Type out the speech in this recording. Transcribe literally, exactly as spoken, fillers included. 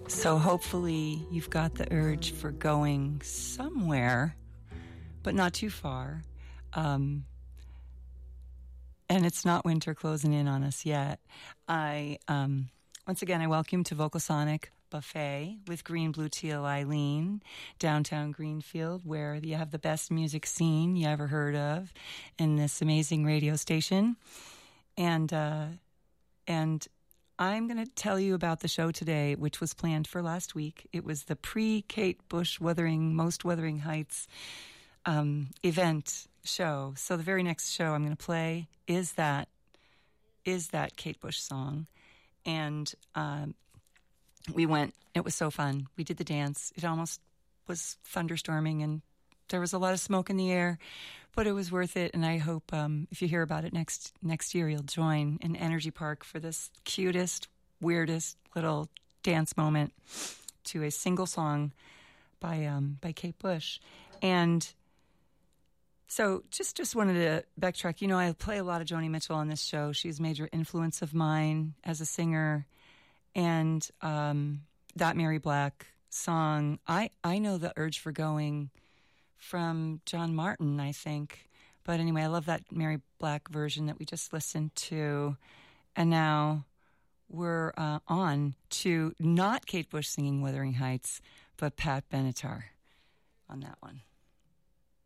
So hopefully you've got the urge for going somewhere, but not too far. Um, and it's not winter closing in on us yet. I um, once again, I welcome you to Vocal Sonic Buffet with Green Blue Teal Eileen, downtown Greenfield, where you have the best music scene you ever heard of in this amazing radio station. And uh, and I'm going to tell you about the show today, which was planned for last week. It was the pre-Kate Bush Wuthering, Most Wuthering Heights um, event show. So the very next show I'm going to play is that is that Kate Bush song. And um, we went, it was so fun. We did the dance. It almost was thunderstorming and there was a lot of smoke in the air, but it was worth it. And I hope um, if you hear about it next next year, you'll join in Energy Park for this cutest, weirdest little dance moment to a single song by um, by Kate Bush. And so just, just wanted to backtrack. You know, I play a lot of Joni Mitchell on this show. She's a major influence of mine as a singer. And um, that Mary Black song, I, I know the urge for going from John Martin, I think. But anyway, I love that Mary Black version that we just listened to. And now we're uh, on to not Kate Bush singing Wuthering Heights, but Pat Benatar on that one.